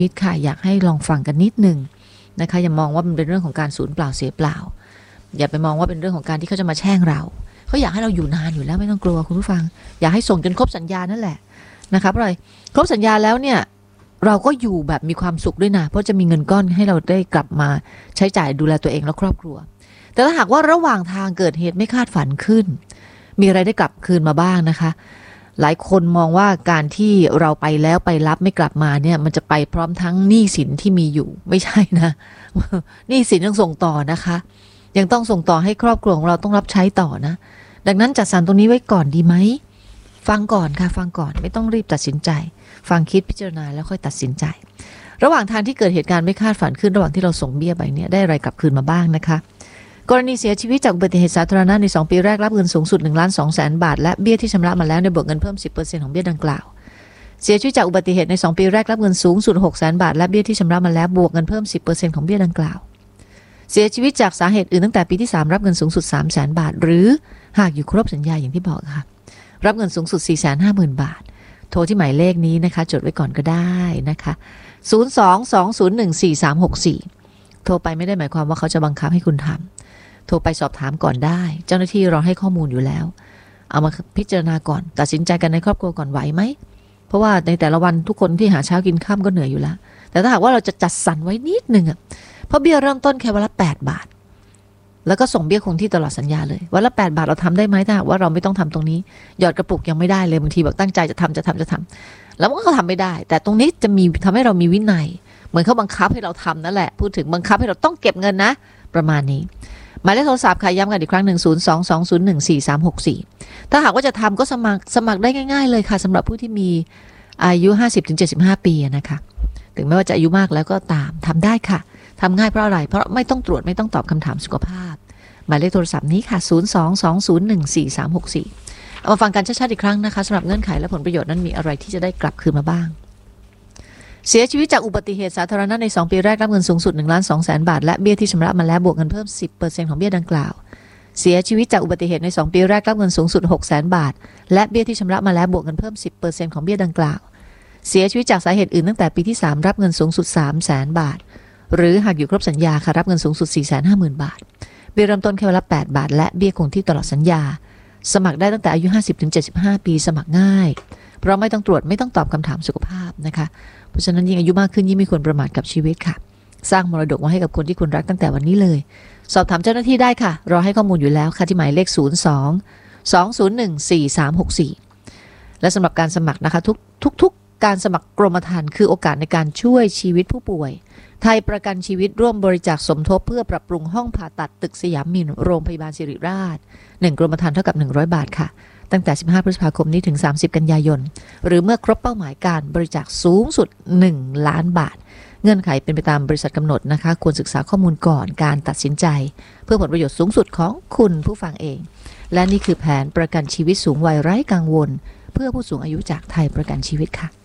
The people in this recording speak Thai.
วิตค่ะอยากให้ลองฟังกันนิดนึงนะคะอย่ามองว่ามันเป็นเรื่องของการสูญเปล่าเสียเปล่าอย่าไปมองว่าเป็นเรื่องของการที่เขาจะมาแช่งเราเขาอยากให้เราอยู่นานอยู่แล้วไม่ต้องกลัวคุณผู้ฟังอยากให้ส่งจนครบสัญญานั่นแหละนะคะเพราะอะไรครบสัญญาแล้วเนี่ยเราก็อยู่แบบมีความสุขด้วยนะเพราะจะมีเงินก้อนให้เราได้กลับมาใช้จ่ายดูแลตัวเองและครอบครัวแต่ถ้าหากว่าระหว่างทางเกิดเหตุไม่คาดฝันขึ้นมีอะไรได้กลับคืนมาบ้างนะคะหลายคนมองว่าการที่เราไปแล้วไปรับไม่กลับมาเนี่ยมันจะไปพร้อมทั้งหนี้สินที่มีอยู่ไม่ใช่นะหนี้สินยังส่งต่อนะคะยังต้องส่งต่อให้ครอบครัวของเราต้องรับใช้ต่อนะดังนั้นจัดสรรตรงนี้ไว้ก่อนดีไหมฟังก่อนค่ะฟังก่อนไม่ต้องรีบตัดสินใจฟังคิดพิจารณาแล้วค่อยตัดสินใจระหว่างทางที่เกิดเหตุการณ์ไม่คาดฝันขึ้นระหว่างที่เราส่งเบี้ยไปเนี่ยได้อะไรกลับคืนมาบ้างนะคะกรณีเสียชีวิตจากอุบัติเหตุสาธารณะใน2ปีแรกรับเงินสูงสุด 1,200,000 บาทและเบี้ยที่ชำระมาแล้วในบวกเงินเพิ่ม 10% ของเบี้ยดังกล่าวเสียชีวิตจากอุบัติเหตุใน2ปีแรกรับเงินสูงสุด 600,000 บาทและเบี้ยที่ชำระมาแล้วบวกเงินเพิ่ม 10% ของเบี้ยดังกล่าวเสียชีวิตจากสาเหตุอื่นตั้งแต่ปีที่3รับเงินสูงสุด 300,000 บาทหรือหากอยู่ครบสัญญาอย่างที่บอกค่ะรับเงินสูงสุด 450,000 บาทโทรที่หมายเลขนี้นะคะจดไว้ก่อนก็ได้นะคะ02-201-4364โทรไปไม่ได้หมายความว่าเขาจะบังคับให้คุณทำโทรไปสอบถามก่อนได้เจ้าหน้าที่รอให้ข้อมูลอยู่แล้วเอามาพิจารณาก่อนตัดสินใจกันในครอบครัวก่อนไหวไหมเพราะว่าในแต่ละวันทุกคนที่หาเช้ากินค่ำก็เหนื่อยอยู่แล้วแต่ถ้าหากว่าเราจะจัดสรรไว้นิดนึงเพราะเบี้ยเริ่มต้นแค่วันละ8 บาทแล้วก็ส่งเบี้ยคงที่ตลอดสัญญาเลยวันละ8 บาทเราทำได้ไหมถ้าหากว่าเราไม่ต้องทำตรงนี้หยอดกระปุกยังไม่ได้เลยบางทีแบบตั้งใจจะทำแล้วมันก็ทำไม่ได้แต่ตรงนี้จะมีทำให้เรามีวินัยเหมือนเขาบังคับให้เราทำนั่นแหละพูดถึงบังคับให้เราต้องเก็บเงินนะประมาณนี้หมายเลขโทรศัพท์ค่ะย้ำกันอีกครั้ง 02-201-4364ถ้าหากว่าจะทำก็สมัครได้ง่ายๆเลยค่ะสำหรับผู้ที่มีอายุ 50-75 ปีนะคะถึงแม้ว่าจะอายุมากแล้วก็ตามทำได้ค่ะทำง่ายเพราะอะไรเพราะไม่ต้องตรวจไม่ต้องตอบคำถามสุขภาพหมายเลขโทรศัพท์นี้ค่ะ 02-201-4364 เอามาฟังกันชัดๆอีกครั้งนะคะสำหรับเงื่อนไขและผลประโยชน์นั้นมีอะไรที่จะได้กลับคืนมาบ้างเสียชีวิตจากอุบัติเหตุสาธารณะใน2ปีแรกรับเงินสูงสุด 1,200,000 บาทและเบี้ยที่ชำระมาแล้วบวกเงินเพิ่ม 10% ของเบี้ยดังกล่าวเสียชีวิตจากอุบัติเหตุใน2ปีแรกรับเงินสูงสุด 600,000 บาทและเบี้ยที่ชำระมาแล้วบวกเงินเพิ่ม 10% ของเบี้ยดังกล่าวเสียชีวิตจากสาเหตุอื่นตั้งแต่ปีที่3รับเงินสูงสุด 300,000 บาทหรือหากอยู่ครบสัญญาค่ะรับเงินสูงสุด 450,000 บาทเบี้ยเริ่มต้นแค่วันละ8 บาทและเบี้ยคงที่ตลอดสัญญาสมัครได้ตั้งแต่อายุ 50-75 ปีสมัครง่ายเพราะไม่ต้องตรวจไม่ต้องตอบคำถามสุขภาพนะคะเพราะฉะนั้นยิ่งอายุมากขึ้นยิ่งไม่ควรประมาทกับชีวิตค่ะสร้างมรดกไว้ให้กับคนที่คุณรักตั้งแต่วันนี้เลยสอบถามเจ้าหน้าที่ได้ค่ะรอให้ข้อมูลอยู่แล้วค่ะที่หมายเลข 02-201-4364 และสำหรับการสมัครนะคะทุกการสมัครกรมธรรม์คือโอกาสในการช่วยชีวิตผู้ป่วยไทยประกันชีวิตร่วมบริจาคสมทบเพื่อปรับปรุงห้องผ่าตัดตึกสยามมินโรงพยาบาลศิริราช1กรมธรรม์เท่ากับ100 บาทค่ะตั้งแต่15 พฤษภาคมนี้ถึง30 กันยายนหรือเมื่อครบเป้าหมายการบริจาคสูงสุด1 ล้านบาทเงื่อนไขเป็นไปตามบริษัทกำหนดนะคะควรศึกษาข้อมูลก่อนการตัดสินใจเพื่อผลประโยชน์สูงสุดของคุณผู้ฟังเองและนี่คือแผนประกันชีวิตสูงวัยไร้กังวลเพื่อผู้สูงอายุจากไทยประกันชีวิตค่ะ